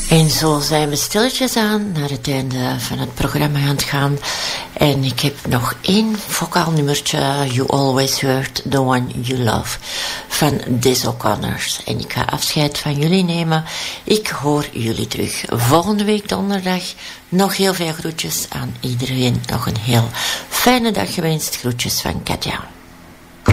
En zo zijn we stilletjes aan naar het einde van het programma aan het gaan. En ik heb nog 1 vocaal nummertje. You Always Heard The One You Love van Des O'Connors. En ik ga afscheid van jullie nemen. Ik hoor jullie terug volgende week donderdag. Nog heel veel groetjes aan iedereen. Nog een heel fijne dag gewenst. Groetjes van Katja.